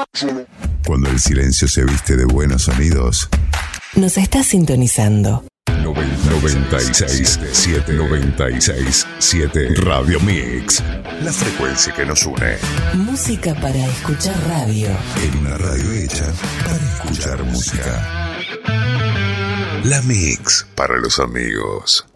Cuando el silencio se viste de buenos sonidos, nos está sintonizando. 96.7 Radio Mix. La frecuencia que nos une. Música para escuchar radio. En una radio hecha para escuchar música. La Mix para los amigos.